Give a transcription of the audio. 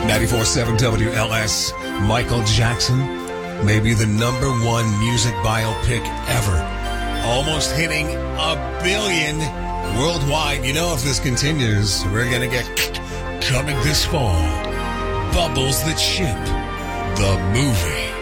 94.7 WLS. Michael Jackson may be the number one music biopic ever. Almost hitting 1 billion worldwide. You know, if this continues, we're going to get coming this fall. Bubbles the Chip, the movie.